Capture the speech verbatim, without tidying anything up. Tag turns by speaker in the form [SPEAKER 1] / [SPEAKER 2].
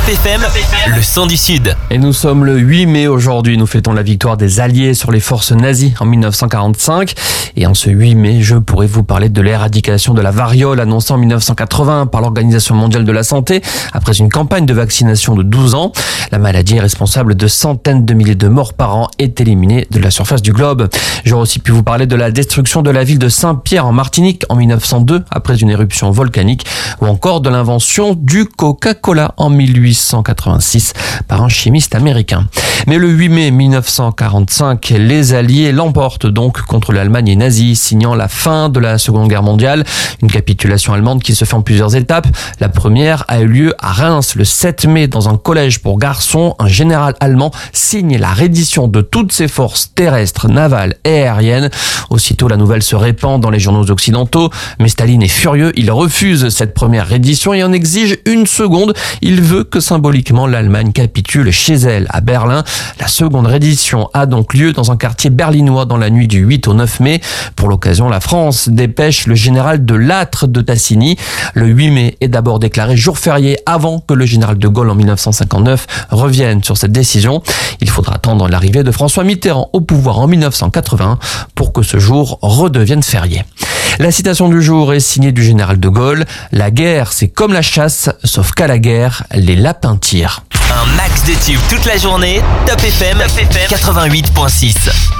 [SPEAKER 1] F M, le son du Sud.
[SPEAKER 2] Et nous sommes le huit mai aujourd'hui, nous fêtons la victoire des Alliés sur les forces nazies en mille neuf cent quarante-cinq. Et en ce huit mai, je pourrais vous parler de l'éradication de la variole annoncée en mille neuf cent quatre-vingts par l'Organisation mondiale de la santé après une campagne de vaccination de douze ans. La maladie est responsable de centaines de milliers de morts par an et est éliminée de la surface du globe. J'aurais aussi pu vous parler de la destruction de la ville de Saint-Pierre en Martinique en mille neuf cent deux après une éruption volcanique, ou encore de l'invention du Coca-Cola en mille huit cent quatre-vingt-six par un chimiste américain. Mais le huit mai mille neuf cent quarante-cinq, les Alliés l'emportent donc contre l'Allemagne nazie, signant la fin de la Seconde Guerre mondiale. Une capitulation allemande qui se fait en plusieurs étapes. La première a eu lieu à Reims le sept mai dans un collège pour garçons. Un général allemand signe la reddition de toutes ses forces terrestres, navales et aériennes. Aussitôt, la nouvelle se répand dans les journaux occidentaux. Mais Staline est furieux. Il refuse cette première reddition et en exige une seconde. Il veut que symboliquement l'Allemagne capitule chez elle à Berlin. La seconde reddition a donc lieu dans un quartier berlinois dans la nuit du huit au neuf mai. Pour l'occasion, la France dépêche le général de Lattre de Tassigny. Le huit mai est d'abord déclaré jour férié avant que le général de Gaulle en mille neuf cent cinquante-neuf revienne sur cette décision. Il faudra attendre l'arrivée de François Mitterrand au pouvoir en mille neuf cent quatre-vingts pour que ce jour redevienne férié. La citation du jour est signée du général de Gaulle. La guerre, c'est comme la chasse, sauf qu'à la guerre, les lapins tirent.
[SPEAKER 1] Un max de tubes toute la journée. Top F M, quatre-vingt-huit virgule six.